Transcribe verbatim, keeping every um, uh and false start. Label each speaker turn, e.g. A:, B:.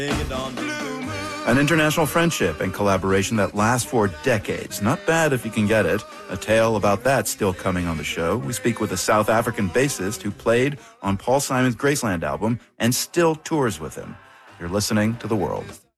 A: An international friendship and collaboration that lasts for decades. Not bad if you can get it. A tale about that still coming on the show. We speak with a South African bassist who played on Paul Simon's Graceland album and still tours with him. You're listening to The World.